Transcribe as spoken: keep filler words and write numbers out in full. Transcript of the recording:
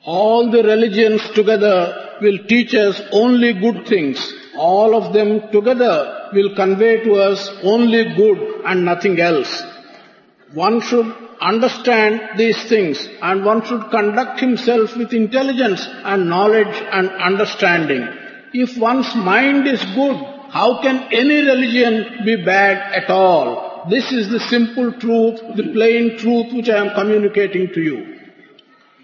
All the religions together will teach us only good things. All of them together will convey to us only good and nothing else. One should understand these things and one should conduct himself with intelligence and knowledge and understanding. If one's mind is good, how can any religion be bad at all? This is the simple truth, the plain truth which I am communicating to you.